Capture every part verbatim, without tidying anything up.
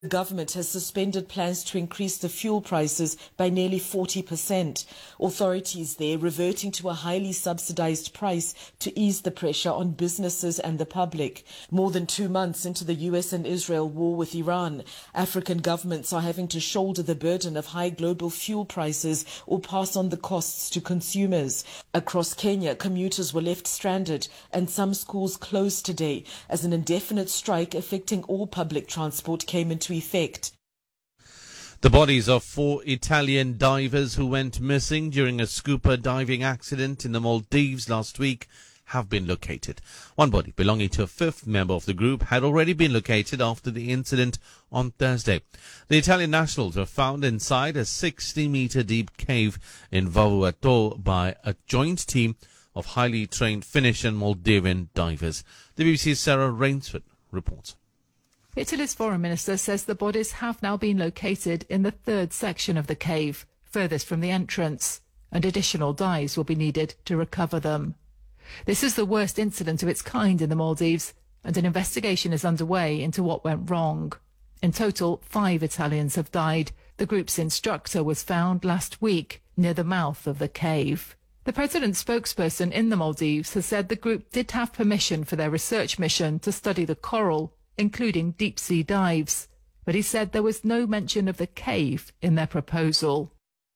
The government has suspended plans to increase the fuel prices by nearly forty percent. Authorities there reverting to a highly subsidized price to ease the pressure on businesses and the public. More than two months into the U S and Israel war with Iran, African governments are having to shoulder the burden of high global fuel prices or pass on the costs to consumers. Across Kenya, commuters were left stranded and some schools closed today as an indefinite strike affecting all public transport came into effect. The bodies of four Italian divers who went missing during a scuba diving accident in the Maldives last week have been located. One body belonging to a fifth member of the group had already been located after the incident on Thursday. The Italian nationals were found inside a sixty meter deep cave in Vavu Atoll by a joint team of highly trained Finnish and Maldivian divers. The B B C's Sarah Rainsford reports. Italy's foreign minister says the bodies have now been located in the third section of the cave, furthest from the entrance, and additional dives will be needed to recover them. This is the worst incident of its kind in the Maldives, and an investigation is underway into what went wrong. In total, five Italians have died. The group's instructor was found last week near the mouth of the cave. The president's spokesperson in the Maldives has said the group did have permission for their research mission to study the coral, including deep-sea dives, but he said there was no mention of the cave in their proposal.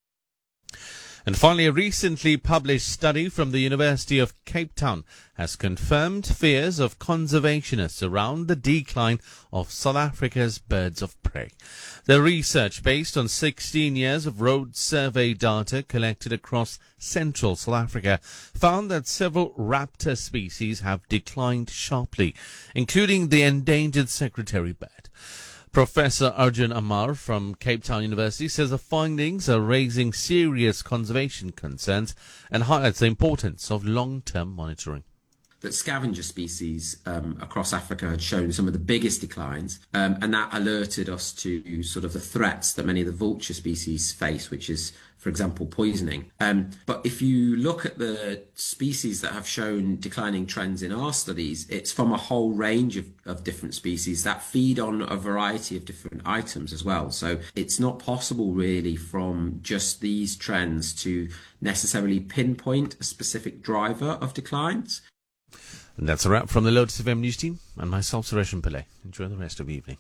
And finally, a recently published study from the University of Cape Town has confirmed fears of conservationists around the decline of South Africa's birds of prey. The research, based on sixteen years of road survey data collected across central South Africa, found that several raptor species have declined sharply, including the endangered secretary bird. Professor Arjun Amar from Cape Town University says the findings are raising serious conservation concerns and highlights the importance of long-term monitoring. That scavenger species um, across Africa had shown some of the biggest declines, um, and that alerted us to sort of the threats that many of the vulture species face, which is, for example, poisoning. Um, but if you look at the species that have shown declining trends in our studies, it's from a whole range of, of different species that feed on a variety of different items as well. So it's not possible really from just these trends to necessarily pinpoint a specific driver of declines. And that's a wrap from the Lotus F M News team and myself, Suresh Pillai. Enjoy the rest of the evening.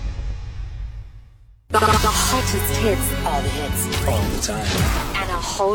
The, the hottest hits, all the hits, all the time, and a whole